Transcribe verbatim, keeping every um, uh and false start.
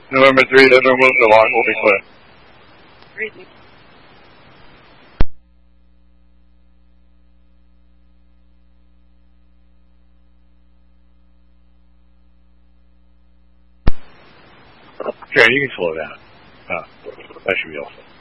November three, Denver Wilson Long, will be clear. Great. Thank you. Karen, you can slow down. Oh, that should be awesome.